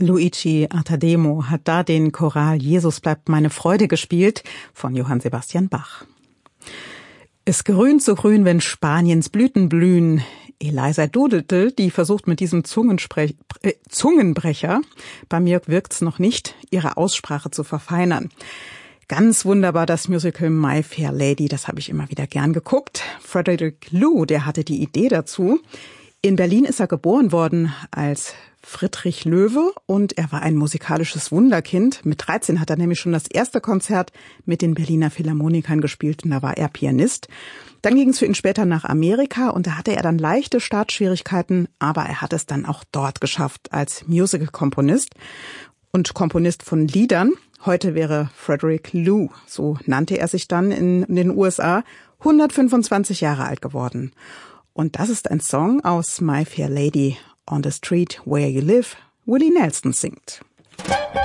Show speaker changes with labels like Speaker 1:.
Speaker 1: Luigi Artademo hat da den Choral »Jesus bleibt meine Freude« gespielt von Johann Sebastian Bach. Es grünt so grün, wenn Spaniens Blüten blühen. Eliza Doolittle, die versucht mit diesem Zungenbrecher, bei mir wirkt's noch nicht, ihre Aussprache zu verfeinern. Ganz wunderbar das Musical My Fair Lady, das habe ich immer wieder gern geguckt. Frederick Loewe, der hatte die Idee dazu. In Berlin ist er geboren worden als Friedrich Loewe und er war ein musikalisches Wunderkind. Mit 13 hat er nämlich schon das erste Konzert mit den Berliner Philharmonikern gespielt und da war er Pianist. Dann ging es für ihn später nach Amerika und da hatte er dann leichte Startschwierigkeiten, aber er hat es dann auch dort geschafft als Musical-Komponist und Komponist von Liedern. Heute wäre Frederick Loewe, so nannte er sich dann in den USA, 125 Jahre alt geworden. Und das ist ein Song aus My Fair Lady, On the Street Where You Live, Willie Nelson singt.